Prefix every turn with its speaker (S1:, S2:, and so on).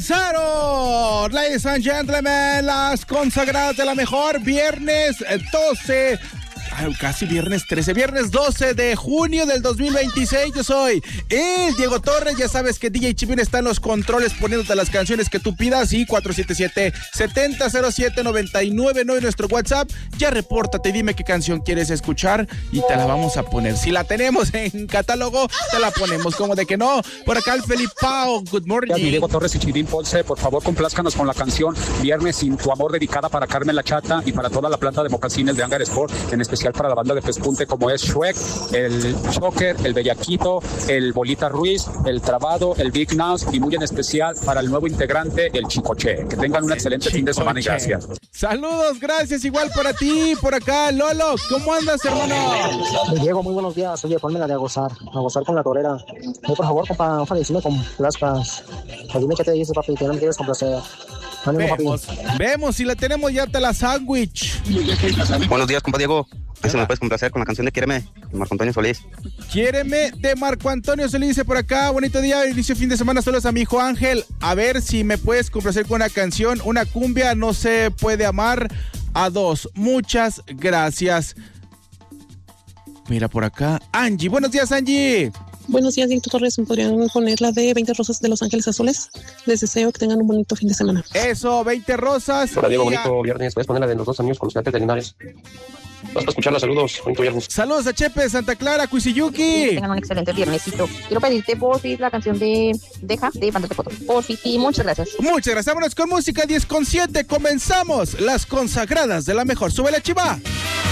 S1: Comenzaron, ladies and gentlemen, las consagradas de la mejor, viernes 12, casi viernes 13, viernes 12 de junio del 2026. Yo soy el Diego Torres. Ya sabes que DJ Chipín está en los controles poniéndote las canciones que tú pidas. Y 477-7007-999 nuestro WhatsApp. Ya repórtate y dime qué canción quieres escuchar y te la vamos a poner. Si la tenemos en catálogo, te la ponemos. Como de que no. Por acá el Felipao, good morning.
S2: Diego Torres y Chipín Ponce, por favor complázcanos con la canción Viernes sin tu amor, dedicada para Carmen La Chata y para toda la planta de mocasines de Hangar Sport, en especial para la banda de Pespunte como es Shrek, el Choker, el Bellaquito, el Bolita Ruiz, el Trabado, el Big Naus y muy en especial para el nuevo integrante, el Chicoche. Que tengan un excelente fin de semana y gracias.
S1: Saludos, gracias, igual para ti, por acá, Lolo, ¿cómo andas, hermano?
S3: Diego, muy buenos días. Oye, ponme la de a gozar con la torera. Por favor, compa, ojalá decime con plascas. Dime qué te dice, papi, que no me quieres complacer.
S1: Vemos, si la tenemos ya te la sándwich.
S4: Buenos días, compa Diego. ¿Se me puedes complacer con la canción de Quiéreme, de Marco Antonio Solís?
S1: Quiéreme, de Marco Antonio Solís, dice por acá. Bonito día, inicio fin de semana. Saludos a mi hijo Ángel. A ver si me puedes complacer con una canción, una cumbia, no se puede amar a dos. Muchas gracias. Mira por acá, Angie. Buenos días, Angie.
S5: Buenos días, Diego Torres. ¿Me podrían poner la de 20 rosas de Los Ángeles Azules? Les deseo que tengan un bonito fin de semana.
S1: Eso, 20 rosas.
S6: Hola, Diego, bonito viernes. ¿Puedes poner la de Los Dos Amigos con los Gigantes de Linares? Vas a escucharla, saludos, bonito viernes.
S1: Saludos a Chepe, Santa Clara, Cuisiyuki.
S7: Tengan un excelente viernesito. Quiero pedirte, por fin, la canción de Deja, de Banda de Foto. Por fin, y muchas gracias.
S1: Muchas gracias. Vámonos con música 10:07. Comenzamos las consagradas de la mejor. Súbele, Chiva.